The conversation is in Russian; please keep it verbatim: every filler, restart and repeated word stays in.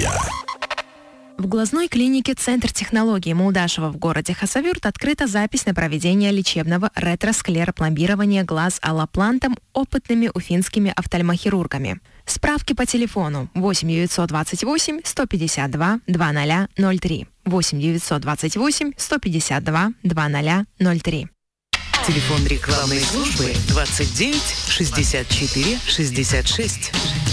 В глазной клинике «Центр технологий» Молдашева в городе Хасавюрт открыта запись на проведение лечебного ретросклеропломбирования глаз аллоплантом опытными уфимскими офтальмохирургами. Справки по телефону восемь девятьсот двадцать восемь сто пятьдесят два двадцать ноль три восемь девятьсот двадцать восемь сто пятьдесят два двадцать ноль три. Телефон рекламной службы двадцать девять шестьдесят четыре шестьдесят шесть.